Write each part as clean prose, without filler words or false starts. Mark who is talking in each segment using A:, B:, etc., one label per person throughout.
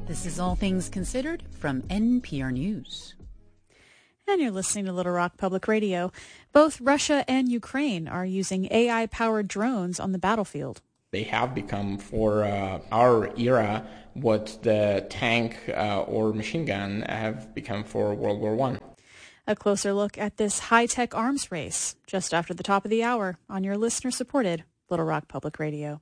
A: This is All Things Considered from NPR News.
B: And you're listening to Little Rock Public Radio. Both Russia and Ukraine are using AI-powered drones on the battlefield.
C: They have become, for our era, what the tank or machine gun have become for World War I.
B: A closer look at this high-tech arms race just after the top of the hour on your listener-supported Little Rock Public Radio.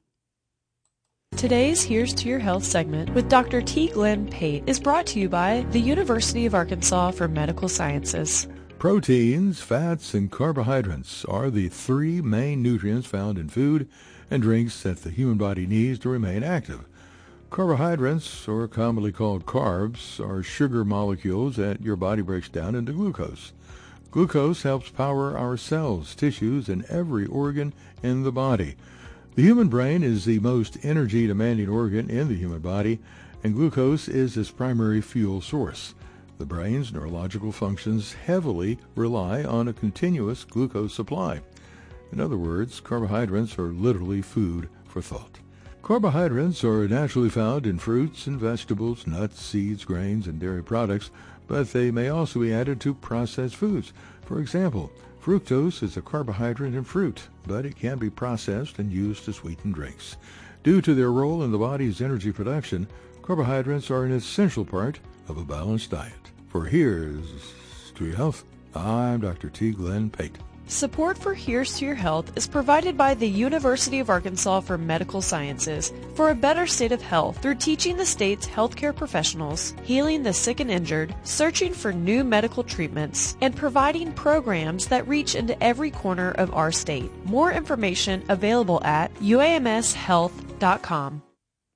D: Today's Here's to Your Health segment with Dr. T. Glenn Pate is brought to you by the University of Arkansas for Medical Sciences.
E: Proteins, fats, and carbohydrates are the three main nutrients found in food and drinks that the human body needs to remain active. Carbohydrates, or commonly called carbs, are sugar molecules that your body breaks down into glucose. Glucose helps power our cells, tissues, and every organ in the body. The human brain is the most energy-demanding organ in the human body, and glucose is its primary fuel source. The brain's neurological functions heavily rely on a continuous glucose supply. In other words, carbohydrates are literally food for thought. Carbohydrates are naturally found in fruits and vegetables, nuts, seeds, grains, and dairy products, but they may also be added to processed foods. For example, fructose is a carbohydrate in fruit, but it can be processed and used to sweeten drinks. Due to their role in the body's energy production, carbohydrates are an essential part of a balanced diet. For Here's to Your Health, I'm Dr. T. Glenn Pate.
D: Support for Here's to Your Health is provided by the University of Arkansas for Medical Sciences for a better state of health through teaching the state's healthcare professionals, healing the sick and injured, searching for new medical treatments, and providing programs that reach into every corner of our state. More information available at uamshealth.com.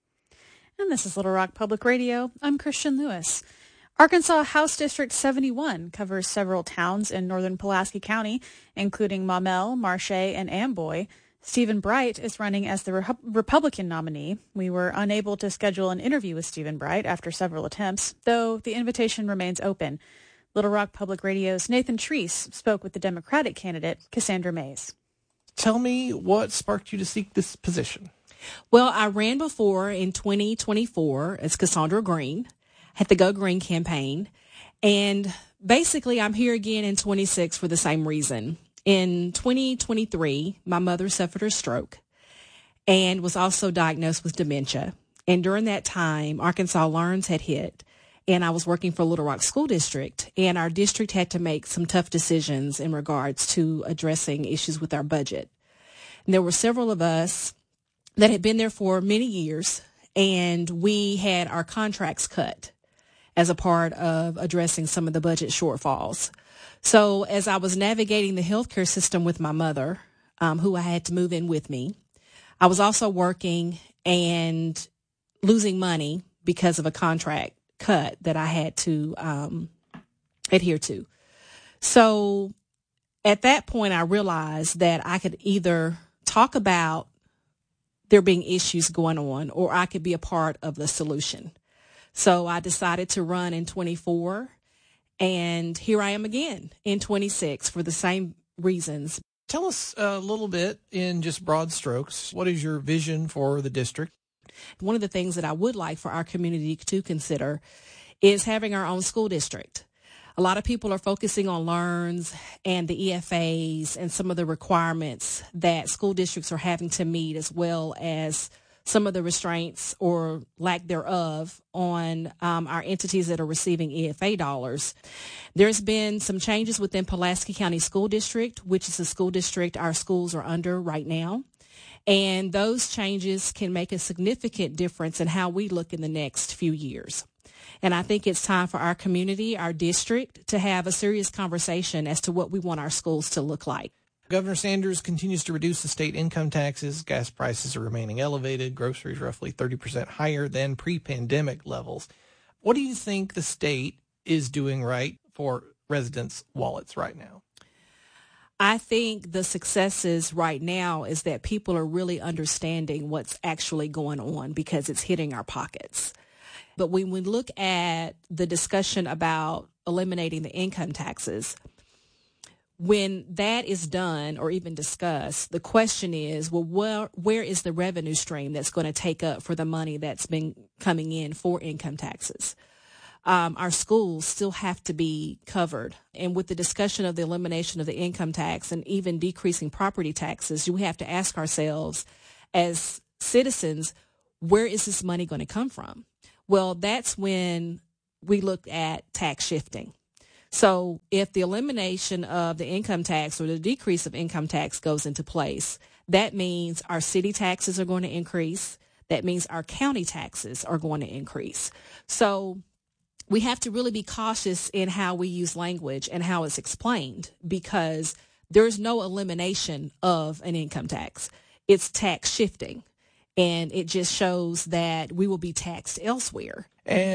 B: And this is Little Rock Public Radio. I'm Christian Lewis. Arkansas House District 71 covers several towns in northern Pulaski County, including Maumelle, Marche, and Amboy. Stephen Bright is running as the Republican nominee. We were unable to schedule an interview with Stephen Bright after several attempts, though the invitation remains open. Little Rock Public Radio's Nathan Treese spoke with the Democratic candidate, Cassandra Mays.
F: Tell me what sparked you to seek this position.
G: Well, I ran before in 2024 as Cassandra Green at the Go Green campaign. And basically, I'm here again in 26 for the same reason. In 2023, my mother suffered a stroke and was also diagnosed with dementia. And during that time, Arkansas Learns had hit, and I was working for Little Rock School District, and our district had to make some tough decisions in regards to addressing issues with our budget. And there were several of us that had been there for many years, and we had our contracts cut as a part of addressing some of the budget shortfalls. So as I was navigating the healthcare system with my mother, who I had to move in with me, I was also working and losing money because of a contract cut that I had to adhere to. So at that point, I realized that I could either talk about there being issues going on, or I could be a part of the solution. So I decided to run in 24, and here I am again in 26 for the same reasons.
F: Tell us a little bit in just broad strokes. What is your vision for the district?
G: One of the things that I would like for our community to consider is having our own school district. A lot of people are focusing on LEARNs and the EFAs and some of the requirements that school districts are having to meet, as well as some of the restraints or lack thereof on our entities that are receiving EFA dollars. There's been some changes within Pulaski County School District, which is the school district our schools are under right now. And those changes can make a significant difference in how we look in the next few years. And I think it's time for our community, our district, to have a serious conversation as to what we want our schools to look like.
F: Governor Sanders continues to reduce the state income taxes. Gas prices are remaining elevated. Groceries roughly 30% higher than pre-pandemic levels. What do you think the state is doing right for residents' wallets right now?
G: I think the successes right now is that people are really understanding what's actually going on because it's hitting our pockets. But when we look at the discussion about eliminating the income taxes, when that is done or even discussed, the question is, well, where is the revenue stream that's going to take up for the money that's been coming in for income taxes? Our schools still have to be covered. And with the discussion of the elimination of the income tax and even decreasing property taxes, we have to ask ourselves as citizens, where is this money going to come from? Well, that's when we look at tax shifting. So if the elimination of the income tax or the decrease of income tax goes into place, that means our city taxes are going to increase. That means our county taxes are going to increase. So we have to really be cautious in how we use language and how it's explained, because there's no elimination of an income tax. It's tax shifting. And it just shows that we will be taxed elsewhere.
F: And